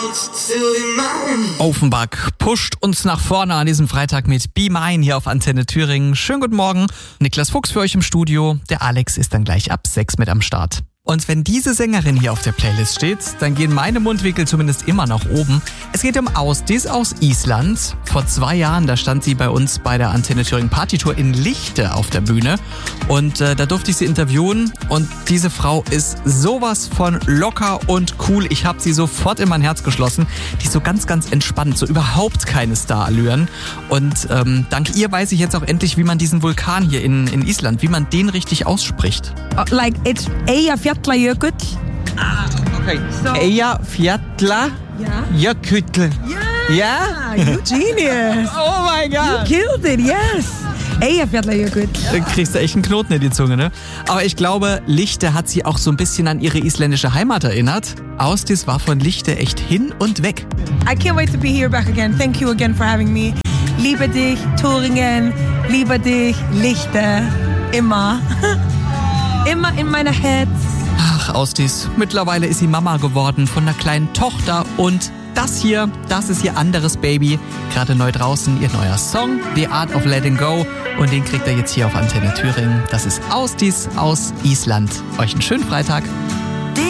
Offenbach pusht uns nach vorne an diesem Freitag mit Be Mine hier auf Antenne Thüringen. Schönen guten Morgen. Niklas Fuchs für euch im Studio. Der Alex ist dann gleich ab 6 mit am Start. Und wenn diese Sängerin hier auf der Playlist steht, dann gehen meine Mundwinkel zumindest immer nach oben. Es geht um Ásdís aus Island. Vor 2 Jahren, da stand sie bei uns bei der Antenne Thüringen Partytour in Lichte auf der Bühne. Und da durfte ich sie interviewen. Und diese Frau ist sowas von locker und cool. Ich habe sie sofort in mein Herz geschlossen. Die ist so ganz, ganz entspannt, so überhaupt keine Starallüren. Und dank ihr weiß ich jetzt auch endlich, wie man diesen Vulkan hier in Island, wie man den richtig ausspricht. Like it's Eyjafjallajökull. Okay. So, Eyjafjallajökull. yeah, you genius. Oh mein Gott. You killed it, yes. Eyjafjallajökull. Dann kriegst du echt einen Knoten in die Zunge, ne? Aber ich glaube, Lichte hat sie auch so ein bisschen an ihre isländische Heimat erinnert. Ásdís war von Lichte echt hin und weg. I can't wait to be here back again. Thank you again for having me. Liebe dich, Thüringen. Liebe dich, Lichte. Immer. Immer in meiner Herz. Ach, Ásdís, mittlerweile ist sie Mama geworden von einer kleinen Tochter und das hier, das ist ihr anderes Baby. Gerade neu draußen, ihr neuer Song, The Art of Letting Go. Und den kriegt ihr jetzt hier auf Antenne Thüringen. Das ist Ásdís aus Island. Euch einen schönen Freitag.